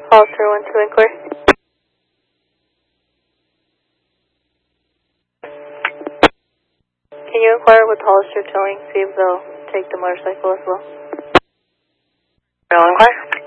Hollister 1-2 inquiry. Can you inquire with Hollister Towing, see if they'll take the motorcycle as well? I'll inquire.